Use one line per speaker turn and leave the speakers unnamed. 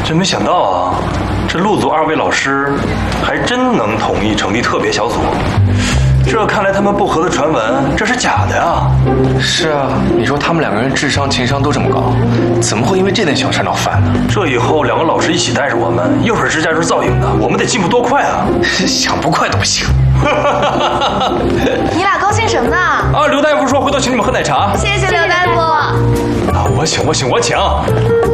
真没想到啊，这陆组2位老师还真能统一成立特别小组。这看来他们不和的传闻，这是假的呀。
是啊，你说他们2个人智商情商都这么高，怎么会因为这点小事闹翻呢？
这以后2个老师一起带着我们，一会儿支架一会儿造影的，我们得进步多快啊！
想不快都不行。
你俩高兴什么呢？
啊，刘大夫说回头请你们喝奶茶。
谢谢刘大夫。
啊，我请。